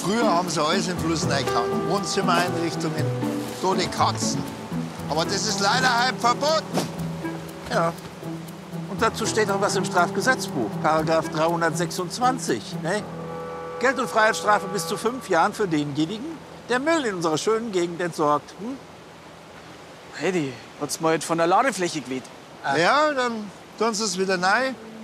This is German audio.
Früher haben sie alles im Fluss reingehauen. Wohnzimmereinrichtungen, tote Katzen. Aber das ist leider halb verboten. Ja. Und dazu steht auch was im Strafgesetzbuch, Paragraph 326. Ne? Geld- und Freiheitsstrafe bis zu 5 Jahren für denjenigen, der Müll in unserer schönen Gegend entsorgt. Hm? Hey, die hat's mal von der Ladefläche geweht. Ja, dann tun sie es wieder rein